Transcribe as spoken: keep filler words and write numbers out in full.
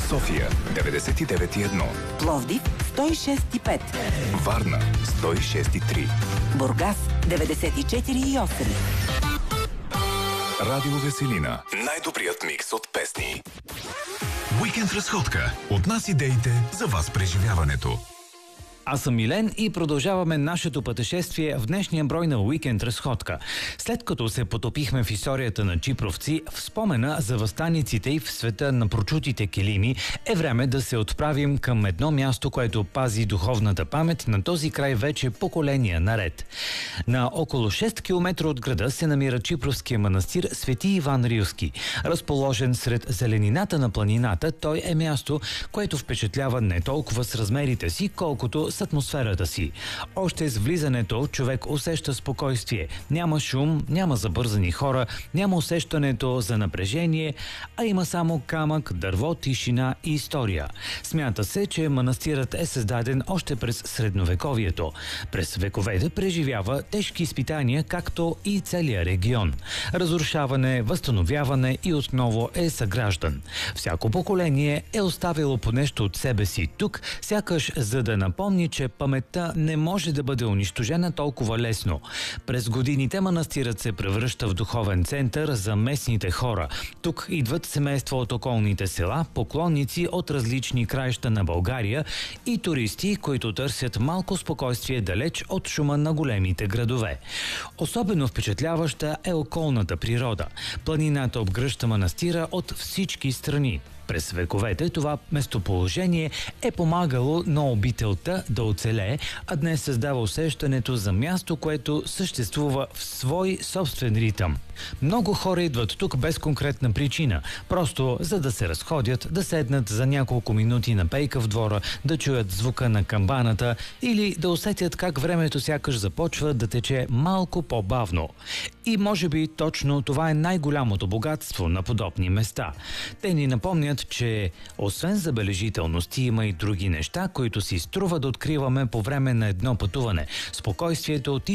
София деветдесет и девет и едно, Пловдив сто и шест и пет, Варна сто и шест и три, Бургас деветдесет и четири и осем. Радио Веселина. Най-добрият микс от песни. Уикенд разходка. От нас идеите за вас преживяването. Аз съм Милен и продължаваме нашето пътешествие в днешния брой на Уикенд разходка. След като се потопихме в историята на чипровци, в спомена за въстаниците и в света на прочутите килими, е време да се отправим към едно място, което пази духовната памет на този край вече поколения наред. На около шест километра от града се намира чипровския манастир Свети Иван Рилски. Разположен сред зеленината на планината, той е място, което впечатлява не толкова с размерите си, колкото с атмосферата си. Още с влизането човек усеща спокойствие. Няма шум, няма забързани хора, няма усещането за напрежение, а има само камък, дърво, тишина и история. Смята се, че манастирът е създаден още през средновековието. През вековете преживява тежки изпитания, както и целия регион. Разрушаване, възстановяване и отново е съграждан. Всяко поколение е оставило по нещо от себе си тук, сякаш за да напомни, че паметта не може да бъде унищожена толкова лесно. През годините манастирът се превръща в духовен център за местните хора. Тук идват семейства от околните села, поклонници от различни краища на България и туристи, които търсят малко спокойствие далеч от шума на големите градове. Особено впечатляваща е околната природа. Планината обгръща манастира от всички страни. През вековете това местоположение е помагало на обителта да оцелее, а днес създава усещането за място, което съществува в свой собствен ритъм. Много хора идват тук без конкретна причина, просто за да се разходят, да седнат за няколко минути на пейка в двора, да чуят звука на камбаната или да усетят как времето сякаш започва да тече малко по-бавно. И може би точно това е най-голямото богатство на подобни места. Те ни напомнят, че освен забележителности има и други неща, които си струва да откриваме по време на едно пътуване. Спокойствието,